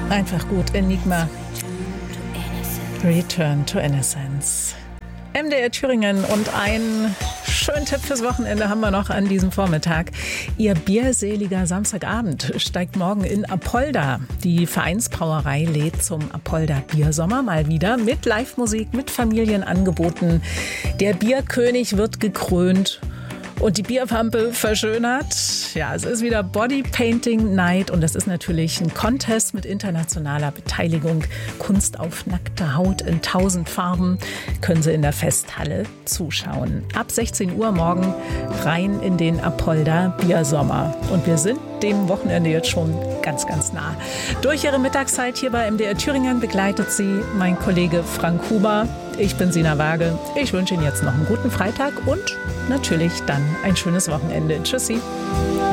Einfach gut, Enigma. Return to Innocence. MDR Thüringen und ein schönen Tipp fürs Wochenende haben wir noch an diesem Vormittag. Ihr bierseliger Samstagabend steigt morgen in Apolda. Die Vereinsbrauerei lädt zum Apolda Biersommer mal wieder mit Live-Musik, mit Familienangeboten. Der Bierkönig wird gekrönt und die Bierpampe verschönert. Ja, es ist wieder Bodypainting Night und das ist natürlich ein Contest mit internationaler Beteiligung. Kunst auf nackter Haut in 1000 Farben können Sie in der Festhalle zuschauen. Ab 16 Uhr morgen rein in den Apolda Biersommer. Und wir sind dem Wochenende jetzt schon ganz, ganz nah. Durch Ihre Mittagszeit hier bei MDR Thüringen begleitet Sie mein Kollege Frank Huber. Ich bin Sina Waage. Ich wünsche Ihnen jetzt noch einen guten Freitag und natürlich dann ein schönes Wochenende. Tschüssi.